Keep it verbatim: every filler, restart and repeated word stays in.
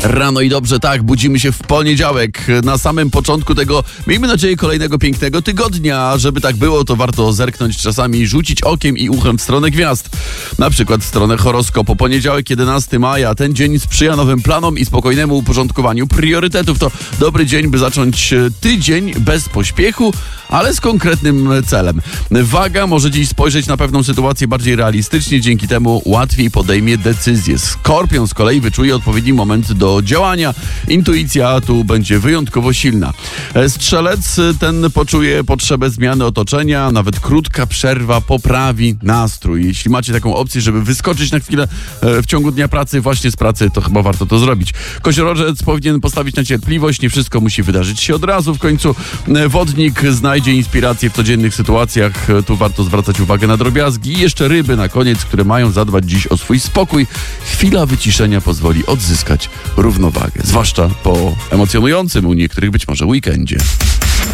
Rano i dobrze, tak, budzimy się w poniedziałek, na samym początku tego, miejmy nadzieję, kolejnego pięknego tygodnia. Żeby tak było, to warto zerknąć czasami, rzucić okiem i uchem w stronę gwiazd. Na przykład w stronę horoskopu. Poniedziałek, jedenastego maja. Ten dzień sprzyja nowym planom i spokojnemu uporządkowaniu priorytetów. To dobry dzień, by zacząć tydzień bez pośpiechu, ale z konkretnym celem. Waga może dziś spojrzeć na pewną sytuację bardziej realistycznie, dzięki temu łatwiej podejmie decyzję. Skorpion z kolei wyczuje odpowiedni moment do działania. Intuicja tu będzie wyjątkowo silna. Strzelec ten poczuje potrzebę zmiany otoczenia, nawet krótka przerwa poprawi nastrój. Jeśli macie taką opcję, żeby wyskoczyć na chwilę w ciągu dnia pracy, właśnie z pracy, to chyba warto to zrobić. Koziorożec powinien postawić na cierpliwość, nie wszystko musi wydarzyć się od razu. W końcu wodnik znajdzie inspirację w codziennych sytuacjach, tu warto zwracać uwagę na drobiazgi. I jeszcze ryby na koniec, które mają zadbać dziś o swój spokój. Chwila wyciszenia pozwoli odzyskać równowagę, zwłaszcza po emocjonującym u niektórych być może weekendzie.